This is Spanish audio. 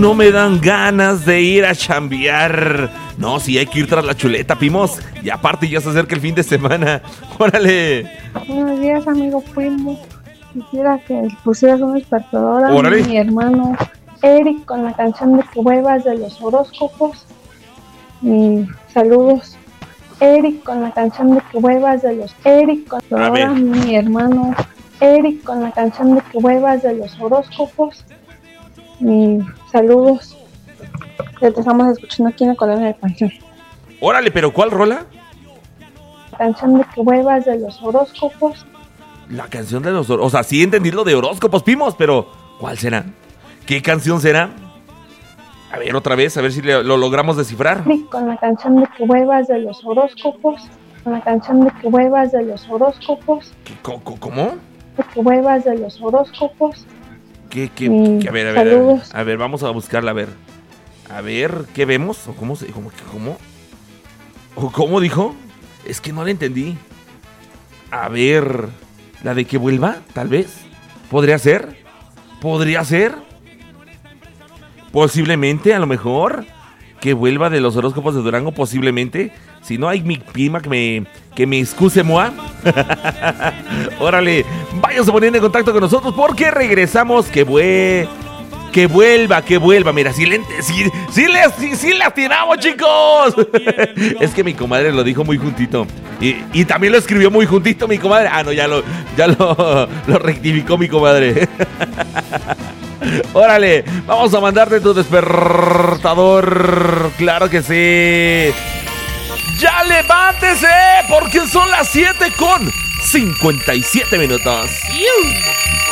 No me dan ganas de ir a chambear. No, sí, hay que ir tras la chuleta, Pimos. Y aparte ya se acerca el fin de semana. ¡Órale! Buenos días, amigo Primo. Quisiera que pusieras un despertador a ¡Órale! mi hermano Eric con la canción de Que vuelvas de los horóscopos. Y saludos. Eric con la canción de Que vuelvas de los... Eric con ahora mi hermano Eric con la canción de Que vuelvas de los horóscopos. Y saludos. Te estamos escuchando aquí en la colonia de Panteón. ¡Órale! ¿Pero cuál rola? La canción de Que vuelvas de los horóscopos. La canción de los... O sea, sí entendí lo de horóscopos, Pimos, pero ¿cuál será? ¿Qué canción será? A ver, otra vez, a ver si lo logramos descifrar. Con la canción de Que vuelvas de los horóscopos. Con la canción de Que vuelvas de los horóscopos. ¿Cómo? De Que vuelvas de los horóscopos. A ver, vamos a buscarla, a ver, ¿qué vemos? ¿O cómo? ¿O cómo dijo? Es que no la entendí. A ver, ¿la de Que vuelva? Tal vez. ¿Podría ser? Posiblemente, a lo mejor. Que vuelva de los horóscopos de Durango, posiblemente. Si no, hay mi prima que me excuse, moa. Órale, váyanse poniendo en contacto con nosotros porque regresamos. Que vuelva. Mira, sí le atinamos, chicos. Es que mi comadre lo dijo muy juntito. Y también lo escribió muy juntito mi comadre. Ah, no, ya lo rectificó mi comadre. Órale, vamos a mandarte tu despertador. Claro que sí. ¡Ya levántese! Porque son las 7:57 minutos.